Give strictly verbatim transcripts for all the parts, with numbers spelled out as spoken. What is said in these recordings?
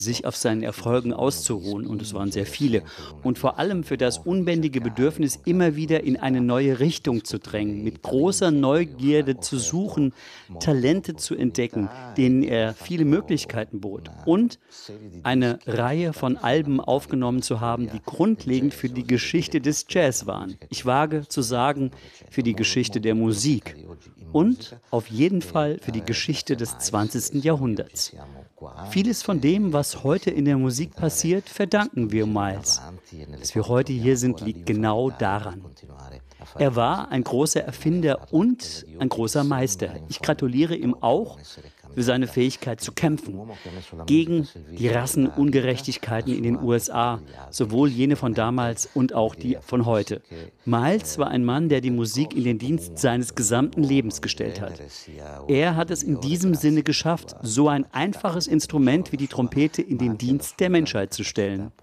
sich auf seinen Erfolgen auszuruhen, und es waren sehr viele, und vor allem für das unbändige Bedürfnis, immer wieder in eine neue Richtung zu drängen, mit großer Neugierde zu suchen, Talente zu entdecken, denen er viele Möglichkeiten bot, und eine Reihe von Alben aufgenommen zu haben, die grundlegend für die Geschichte des Jazz waren. Ich wage zu sagen, für die Geschichte der Musik und auf jeden Fall für die Geschichte des zwanzigsten Jahrhunderts. Vieles von dem, was heute in der Musik passiert, verdanken wir Miles. Dass wir heute hier sind, liegt genau daran. Er war ein großer Erfinder und ein großer Meister. Ich gratuliere ihm auch für seine Fähigkeit zu kämpfen gegen die Rassenungerechtigkeiten in den U S A, sowohl jene von damals und auch die von heute. Miles war ein Mann, der die Musik in den Dienst seines gesamten Lebens gestellt hat. Er hat es in diesem Sinne geschafft, so ein einfaches Instrument wie die Trompete in den Dienst der Menschheit zu stellen.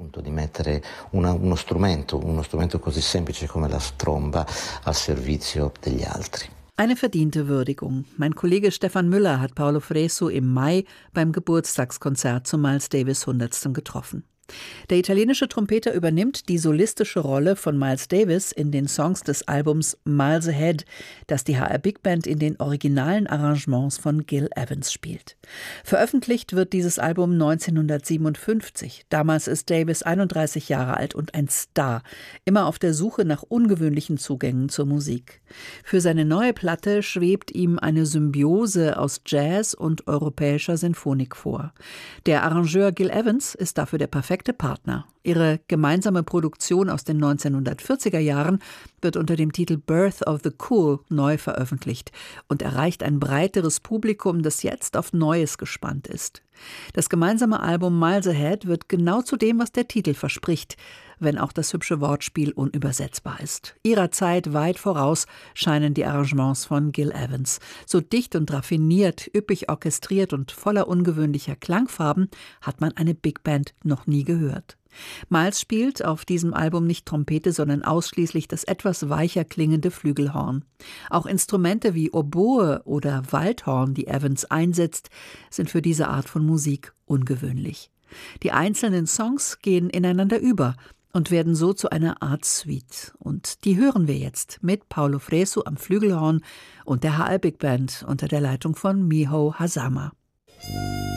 Uno strumento, uno strumento così semplice come la tromba al servizio degli altri. Eine verdiente Würdigung. Mein Kollege Stefan Müller hat Paulo Fresu im Mai beim Geburtstagskonzert zu Miles Davis' hundertstem getroffen. Der italienische Trompeter übernimmt die solistische Rolle von Miles Davis in den Songs des Albums Miles Ahead, das die H R Big Band in den originalen Arrangements von Gil Evans spielt. Veröffentlicht wird dieses Album neunzehnhundertsiebenundfünfzig. Damals ist Davis einunddreißig Jahre alt und ein Star, immer auf der Suche nach ungewöhnlichen Zugängen zur Musik. Für seine neue Platte schwebt ihm eine Symbiose aus Jazz und europäischer Sinfonik vor. Der Arrangeur Gil Evans ist dafür der perfekte Partner. Ihre gemeinsame Produktion aus den neunzehnhundertvierziger Jahren wird unter dem Titel Birth of the Cool neu veröffentlicht und erreicht ein breiteres Publikum, das jetzt auf Neues gespannt ist. Das gemeinsame Album Miles Ahead wird genau zu dem, was der Titel verspricht, wenn auch das hübsche Wortspiel unübersetzbar ist. Ihrer Zeit weit voraus scheinen die Arrangements von Gil Evans. So dicht und raffiniert, üppig orchestriert und voller ungewöhnlicher Klangfarben hat man eine Big Band noch nie gehört. Miles spielt auf diesem Album nicht Trompete, sondern ausschließlich das etwas weicher klingende Flügelhorn. Auch Instrumente wie Oboe oder Waldhorn, die Evans einsetzt, sind für diese Art von Musik ungewöhnlich. Die einzelnen Songs gehen ineinander über und werden so zu einer Art Suite. Und die hören wir jetzt mit Paulo Fresu am Flügelhorn und der H R Big Band unter der Leitung von Miho Hazama.